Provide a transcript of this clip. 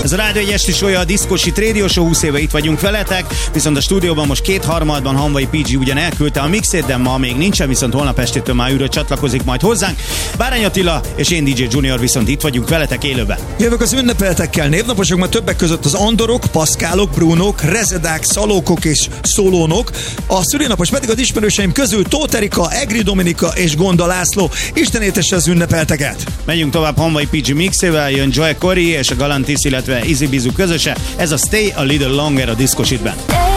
Ez a Rádió egy esti show, a Diszkosit Radio Show, 20 éve itt vagyunk veletek, viszont a stúdióban most 2/3 Hanvai PG ugyan elküldte a mixét, de ma még nincsen, viszont holnap estétől már újra csatlakozik majd hozzánk. Bárány Attila és én DJ Junior viszont itt vagyunk veletek élőben. Jövök az ünnepeltekkel, névnaposok, mert többek között az Andorok, Paszkálok, Brunok, Rezedák, Szalókok és Szolónok. A szülinapos pedig az ismerőseim közül Tóth Erika, Egri Dominika és Gonda László. Isten éltesse az ünnepelteket! Megyünk tovább Hanvai PG mixével, jön Joy Corey és a Galantis, illetve Easy Bizu közöse. Ez a Stay a Little Longer a Diszkositben.